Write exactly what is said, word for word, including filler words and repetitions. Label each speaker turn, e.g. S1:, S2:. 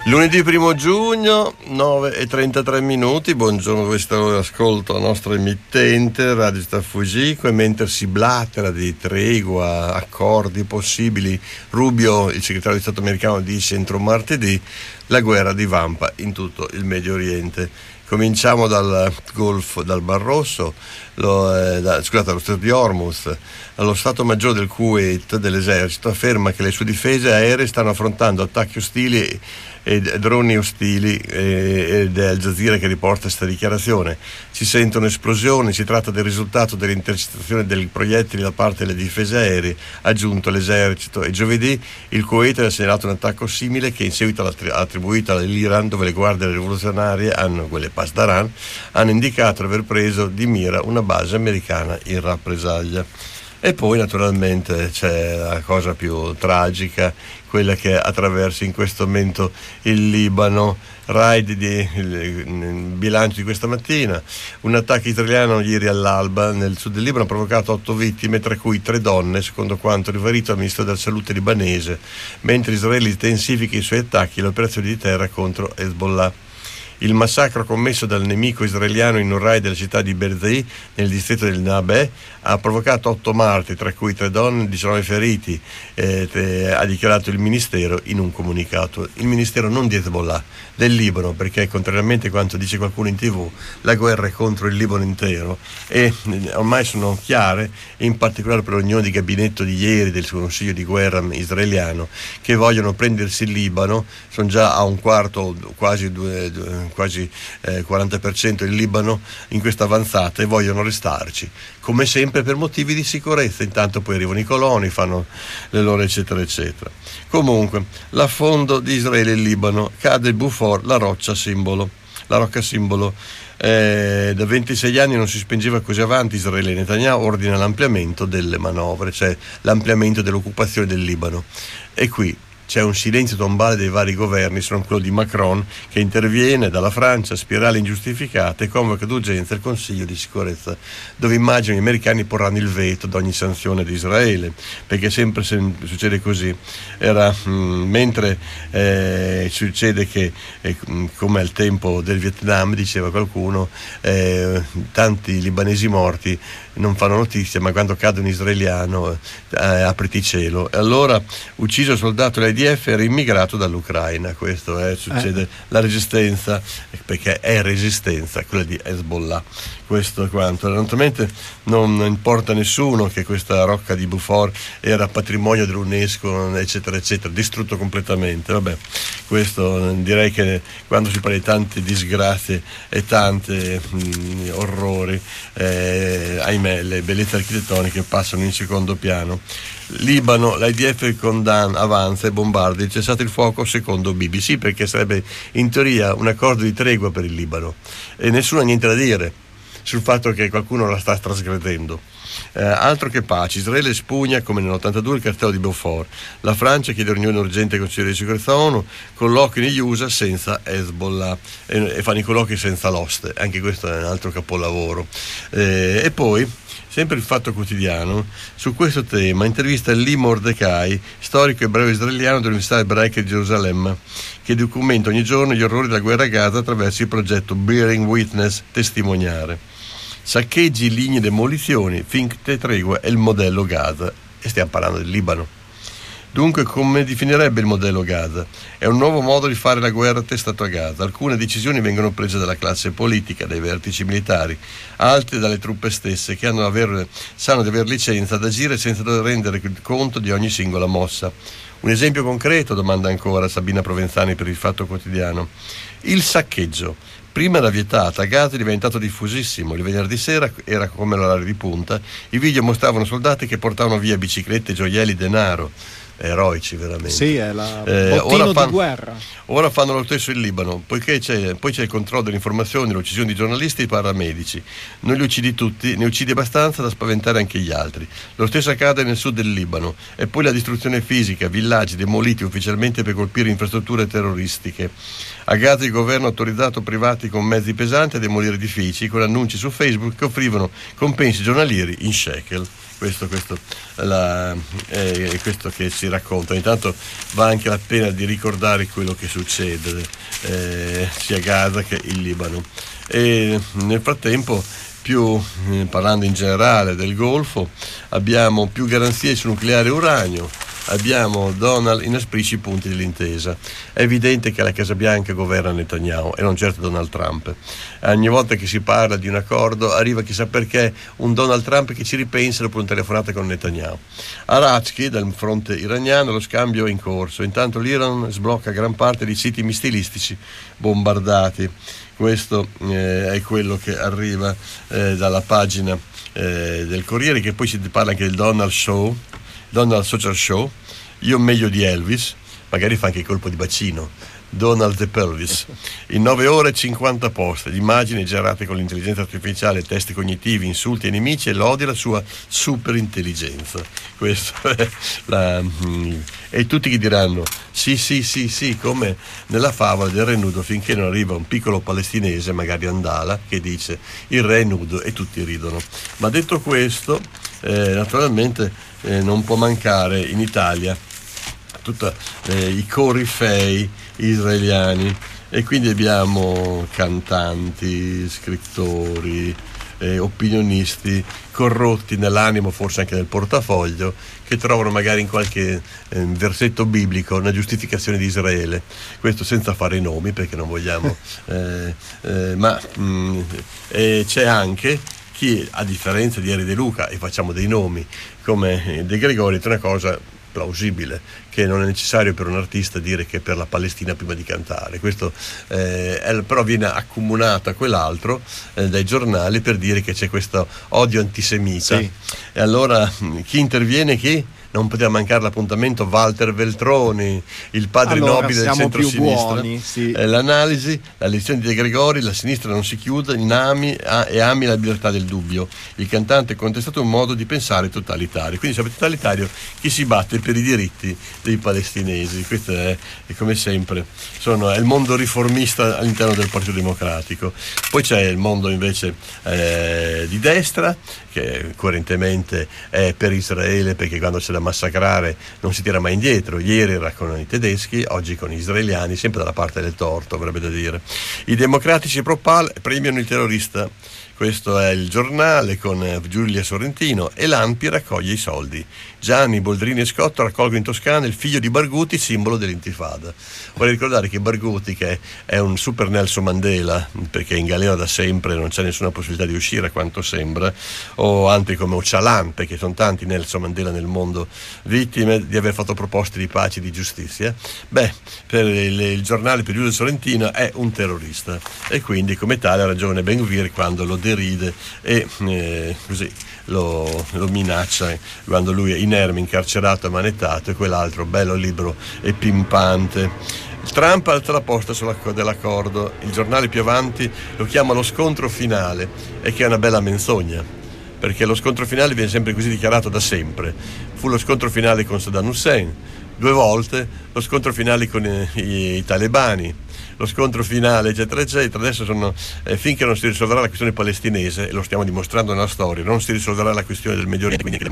S1: Lunedì primo giugno, nove e trentatré minuti, buongiorno, questo ascolto la nostra emittente Radio Città Fujiko, e mentre si blattera di tregua, accordi possibili, Rubio, il segretario di Stato americano, dice entro martedì, la guerra divampa in tutto il Medio Oriente. Cominciamo dal Golfo, dal Mar Rosso, lo, eh, da, scusate, allo Stretto di Hormuz. Lo Stato Maggiore del Kuwait dell'esercito afferma che le sue difese aeree stanno affrontando attacchi ostili e, e droni ostili, ed è Al Jazeera che riporta questa dichiarazione. Si sentono esplosioni, si tratta del risultato dell'intercettazione dei proiettili da parte delle difese aeree, ha aggiunto l'esercito, e giovedì il Kuwait ha segnalato un attacco simile che in seguito ha attribuito all'Iran, dove le guardie rivoluzionarie hanno, quelle Pasdaran, hanno indicato di aver preso di mira una base americana in rappresaglia. E poi naturalmente c'è la cosa più tragica, quella che attraversa in questo momento il Libano. Raid di il, il bilancio di questa mattina: un attacco israeliano ieri all'alba nel sud del Libano ha provocato otto vittime, tra cui tre donne, secondo quanto riferito al ministro della salute libanese, mentre Israele intensifica i suoi attacchi e le operazioni di terra contro Hezbollah. Il massacro commesso dal nemico israeliano in un raid della città di Berzei, nel distretto del Nabè, ha provocato otto morti, tra cui tre donne e diciannove feriti, eh, te, ha dichiarato il Ministero in un comunicato. Il Ministero non di Hezbollah, del Libano, perché contrariamente a quanto dice qualcuno in tv, la guerra è contro il Libano intero, e ormai sono chiare, in particolare per la riunione di gabinetto di ieri del Consiglio di guerra israeliano, che vogliono prendersi il Libano. Sono già a un quarto, quasi due, due quasi eh, quaranta per cento il Libano in questa avanzata, e vogliono restarci, come sempre per motivi di sicurezza. Intanto poi arrivano i coloni, fanno le loro eccetera eccetera. Comunque, l'affondo di Israele e il Libano, cade il Bufor, la roccia simbolo, la rocca simbolo. Eh, da ventisei anni non si spingeva così avanti Israele. Netanyahu ordina l'ampliamento delle manovre, cioè l'ampliamento dell'occupazione del Libano, e qui c'è un silenzio tombale dei vari governi, sono quello di Macron, che interviene dalla Francia, spirali ingiustificate, e convoca d'urgenza il Consiglio di sicurezza, dove immagino gli americani porranno il veto ad ogni sanzione di Israele, perché sempre se, succede così. Era mh, mentre eh, succede che, eh, come al tempo del Vietnam, diceva qualcuno, eh, tanti libanesi morti non fanno notizia, ma quando cade un israeliano eh, apriti cielo. E allora, ucciso il soldato dell'I D F, era immigrato dall'Ucraina. Questo è, succede, eh. La resistenza, perché è resistenza quella di Hezbollah. Questo è quanto. Naturalmente non importa a nessuno che questa rocca di Bufor era patrimonio dell'UNESCO, eccetera eccetera, distrutto completamente. Vabbè, questo direi che quando si parla di tante disgrazie e tante mh, orrori, eh, ahimè, le bellezze architettoniche passano in secondo piano. Libano, l'I D F condanna, avanza e bombarda il cessato il fuoco secondo B B C, perché sarebbe in teoria un accordo di tregua per il Libano, e nessuno ha niente da dire sul fatto che qualcuno la sta trasgredendo. Eh, altro che pace. Israele spugna come nell'ottantadue il cartello di Beaufort. La Francia chiede riunione urgente con il Consiglio di sicurezza ONU, colloqui negli U S A senza Hezbollah, e, e fanno i colloqui senza l'oste. Anche questo è un altro capolavoro. Eh, e poi sempre il Fatto Quotidiano, su questo tema intervista Lee Mordecai, storico ebreo israeliano dell'Università ebraica di Gerusalemme, che documenta ogni giorno gli orrori della guerra a Gaza attraverso il progetto Bearing Witness, testimoniare. Saccheggi, linee, demolizioni, finché tregua è il modello Gaza, e stiamo parlando del Libano. Dunque, come definirebbe il modello Gaza? È un nuovo modo di fare la guerra testato a Gaza. Alcune decisioni vengono prese dalla classe politica, dai vertici militari, altre dalle truppe stesse, che hanno aver, sanno di aver licenza ad agire senza dover rendere conto di ogni singola mossa. Un esempio concreto, domanda ancora Sabina Provenzani per il Fatto Quotidiano. Il saccheggio. Prima era vietata, a Gaza è diventato diffusissimo. Il venerdì sera era come l'orario di punta. I video mostravano soldati che portavano via biciclette, gioielli, denaro. Eroici veramente.
S2: Sì, è la eh, bottino
S1: fan,
S2: di guerra.
S1: Ora fanno lo stesso in Libano, poiché c'è, poi c'è il controllo delle informazioni, l'uccisione di giornalisti e paramedici. Non li uccidi tutti, ne uccidi abbastanza da spaventare anche gli altri. Lo stesso accade nel sud del Libano. E poi la distruzione fisica, villaggi demoliti ufficialmente per colpire infrastrutture terroristiche. A Gaza il governo ha autorizzato privati con mezzi pesanti a demolire edifici, con annunci su Facebook che offrivano compensi giornalieri in shekel. questo, questo, la, eh, questo che ci racconta. Intanto va anche la pena di ricordare quello che succede eh, sia a Gaza che in Libano. E nel frattempo, più eh, parlando in generale del Golfo, abbiamo più garanzie sul nucleare e uranio. Abbiamo Donald inasprisce i punti dell'intesa. È evidente che la Casa Bianca governa Netanyahu e non certo Donald Trump. Ogni volta che si parla di un accordo arriva chissà perché un Donald Trump che ci ripensa dopo una telefonata con Netanyahu. A Raqqa, dal fronte iraniano, lo scambio è in corso. Intanto l'Iran sblocca gran parte dei siti missilistici bombardati. Questo eh, è quello che arriva eh, dalla pagina eh, del Corriere, che poi si parla anche del Donald Show, Donald Social Show, io meglio di Elvis, magari fa anche il colpo di bacino, Donald the Pelvis, in nove ore cinquanta post, immagini generate con l'intelligenza artificiale, testi cognitivi, insulti ai nemici e lodi alla sua super intelligenza. Questo è la... E tutti che diranno sì sì sì sì, come nella favola del re nudo, finché non arriva un piccolo palestinese, magari Andala, che dice il re è nudo e tutti ridono. Ma detto questo, eh, naturalmente eh, non può mancare in Italia tutti eh, i corifei israeliani, e quindi abbiamo cantanti, scrittori, eh, opinionisti corrotti nell'animo, forse anche nel portafoglio, che trovano magari in qualche eh, versetto biblico una giustificazione di Israele. Questo senza fare i nomi, perché non vogliamo eh, eh, ma mh, eh, c'è anche chi, a differenza di Eri De Luca, e facciamo dei nomi come De Gregori, è una cosa plausibile, che non è necessario per un artista dire che è per la Palestina prima di cantare. Questo eh, è, però viene accomunato a quell'altro eh, dai giornali per dire che c'è questo odio antisemita. Sì. E allora chi interviene? Chi? Non poteva mancare l'appuntamento Walter Veltroni, il padre
S2: allora,
S1: nobile del centro-sinistra.
S2: Sì.
S1: Eh, l'analisi, la lezione di De Gregori: la sinistra non si chiude in ami, a, e ami la libertà del dubbio. Il cantante ha contestato un modo di pensare totalitario. Quindi, sapete, totalitario chi si batte per i diritti dei palestinesi. Questo è, è come sempre, sono, è il mondo riformista all'interno del Partito Democratico. Poi c'è il mondo invece eh, di destra, che coerentemente è per Israele, perché quando c'è da massacrare non si tira mai indietro. Ieri era con i tedeschi, oggi con gli israeliani, sempre dalla parte del torto, avrebbe da dire. I democratici pro-Pal premiano il terrorista. Questo è il giornale con Giulia Sorrentino, e l'A N P I raccoglie i soldi. Gianni, Boldrini e Scotto raccolgono in Toscana il figlio di Barghouti, simbolo dell'intifada. Vorrei ricordare che Barghouti, che è un super Nelson Mandela, perché è in galera da sempre, non c'è nessuna possibilità di uscire a quanto sembra, o altri come Öcalan, perché sono tanti Nelson Mandela nel mondo, vittime di aver fatto proposte di pace e di giustizia. Beh, per il, il giornale, per Giulia Sorrentino, è un terrorista, e quindi come tale ha ragione Ben Gvir quando lo deride e eh, così lo, lo minaccia quando lui è inerme, incarcerato e manettato, e quell'altro bello libero e pimpante. Trump alza la posta sulla, dell'accordo. Il giornale più avanti lo chiama lo scontro finale, e che è una bella menzogna, perché lo scontro finale viene sempre così dichiarato da sempre. Fu lo scontro finale con Saddam Hussein, due volte lo scontro finale con i, i, i talebani, lo scontro finale eccetera eccetera. Adesso sono eh, finché non si risolverà la questione palestinese, e lo stiamo dimostrando nella storia, non si risolverà la questione del Medio Oriente, quindi